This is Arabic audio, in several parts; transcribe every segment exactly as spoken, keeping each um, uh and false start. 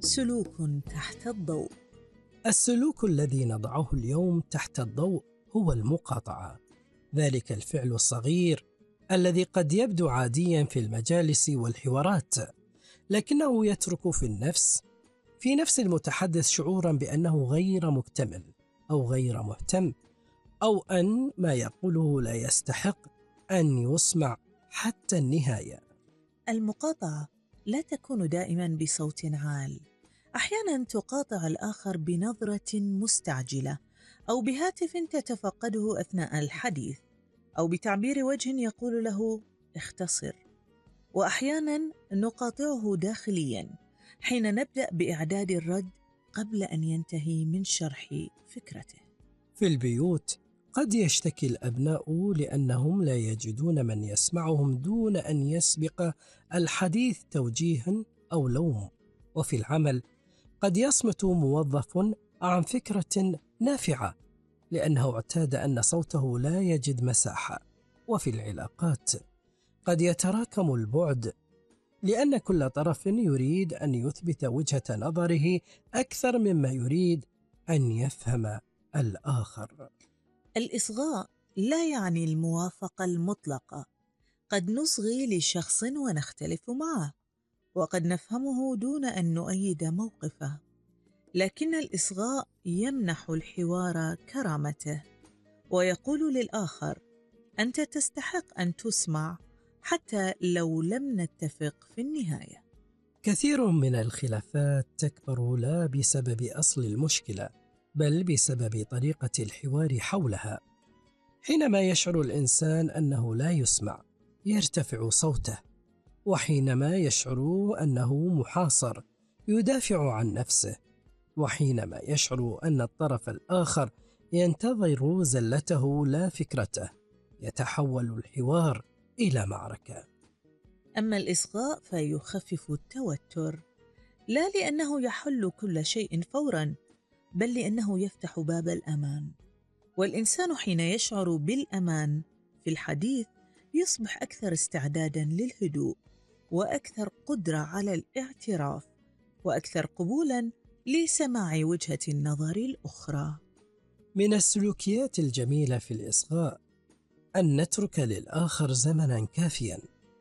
سلوك تحت الضوء. السلوك الذي نضعه اليوم تحت الضوء هو المقاطعة، ذلك الفعل الصغير الذي قد يبدو عاديا في المجالس والحوارات، لكنه يترك في النفس في نفس المتحدث شعورا بأنه غير مكتمل أو غير مهتم، أو أن ما يقوله لا يستحق أن يسمع حتى النهاية. المقاطعة لا تكون دائما بصوت عال، أحيانا تقاطع الآخر بنظرة مستعجلة، أو بهاتف تتفقده أثناء الحديث، أو بتعبير وجه يقول له اختصر. وأحيانا نقاطعه داخليا حين نبدأ بإعداد الرد قبل أن ينتهي من شرح فكرته. في البيوت قد يشتكي الأبناء لأنهم لا يجدون من يسمعهم دون أن يسبق الحديث توجيها أو لوم، وفي العمل قد يصمت موظف عن فكرة نافعة لأنه اعتاد أن صوته لا يجد مساحة، وفي العلاقات قد يتراكم البعد لأن كل طرف يريد أن يثبت وجهة نظره أكثر مما يريد أن يفهم الآخر. الإصغاء لا يعني الموافقة المطلقة، قد نصغي لشخص ونختلف معه، وقد نفهمه دون أن نؤيد موقفه، لكن الإصغاء يمنح الحوار كرامته، ويقول للآخر أنت تستحق أن تسمع حتى لو لم نتفق في النهاية. كثير من الخلافات تكبر لا بسبب أصل المشكلة، بل بسبب طريقة الحوار حولها. حينما يشعر الإنسان أنه لا يسمع يرتفع صوته، وحينما يشعر أنه محاصر يدافع عن نفسه، وحينما يشعر أن الطرف الآخر ينتظر زلته لا فكرته يتحول الحوار إلى معركة. أما الإصغاء فيخفف التوتر، لا لأنه يحل كل شيء فوراً، بل لأنه يفتح باب الأمان. والإنسان حين يشعر بالأمان في الحديث يصبح أكثر استعداداً للهدوء، وأكثر قدرة على الاعتراف، وأكثر قبولاً لسماع وجهة النظر الأخرى. من السلوكيات الجميلة في الإصغاء أن نترك للآخر زمناً كافياً،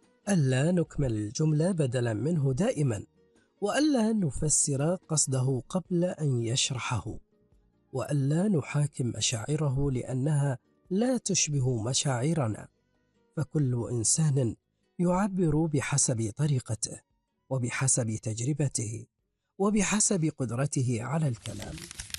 ألا نكمل الجملة بدلاً منه دائماً، وألا نفسر قصده قبل أن يشرحه، وألا نحاكم مشاعره لأنها لا تشبه مشاعرنا، فكل إنسان يعبر بحسب طريقته وبحسب تجربته وبحسب قدرته على الكلام.